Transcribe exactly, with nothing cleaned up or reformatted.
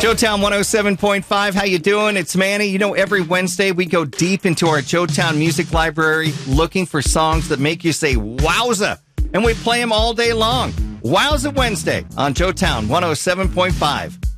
Joetown one oh seven point five, how you doing? It's Manny. You know, every Wednesday we go deep into our Joetown Music Library looking for songs that make you say, wowza, and we play them all day long. Wowza Wednesday on Joetown one oh seven point five.